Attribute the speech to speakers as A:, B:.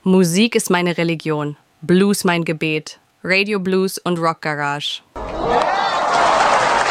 A: Musik ist meine Religion, Blues mein Gebet, Radio Blues und Rock Garage.